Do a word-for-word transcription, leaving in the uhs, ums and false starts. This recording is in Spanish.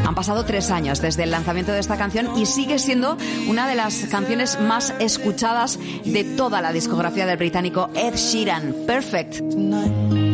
Han pasado tres años desde el lanzamiento de esta canción y sigue siendo una de las canciones más escuchadas de toda la discografía del británico Ed Sheeran. Perfect.